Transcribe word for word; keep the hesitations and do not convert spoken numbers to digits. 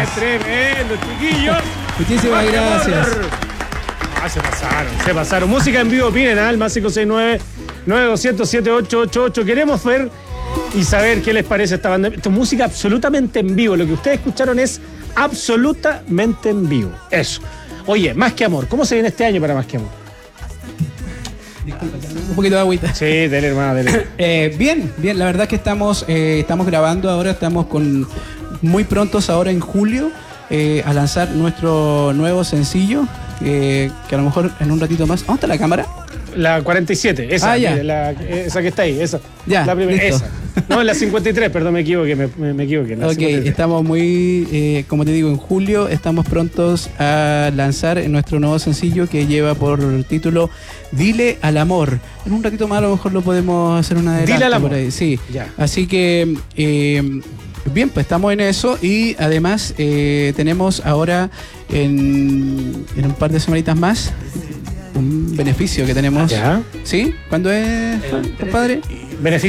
Tremendo, chiquillos. Muchísimas gracias. Ah, se pasaron, se pasaron. Música en vivo, opinen al más cinco seis nueve, nueve dos cero cero, siete ocho ocho ocho. Queremos ver y saber qué les parece esta banda. Esto es música absolutamente en vivo. Lo que ustedes escucharon es absolutamente en vivo. Eso. Oye, Más que Amor. ¿Cómo se viene este año para Más que Amor? Disculpa, un poquito de agüita. Sí, dele, hermano, dele. Eh, bien, bien. La verdad es que estamos, eh, estamos grabando ahora. Estamos con muy prontos ahora en julio eh, a lanzar nuestro nuevo sencillo. Eh, que a lo mejor en un ratito más. ¿Dónde está la cámara? La cuarenta y siete, esa, ah, ya. mire, la, esa que está ahí, esa. Ya, la primera, listo. esa. No, en la cincuenta y tres, perdón, me equivoqué, me, me, me equivoqué. Ok, cincuenta y tres. estamos muy, eh, como te digo, en julio estamos prontos a lanzar nuestro nuevo sencillo que lleva por título Dile al Amor. En un ratito más a lo mejor lo podemos hacer una adelanto. Dile al Amor. Por ahí. Sí, ya. Así que... Eh, bien, pues estamos en eso y además eh, tenemos ahora en, en un par de semanitas más un beneficio que tenemos. ¿Ya? ¿Sí? ¿Cuándo es, compadre? Beneficio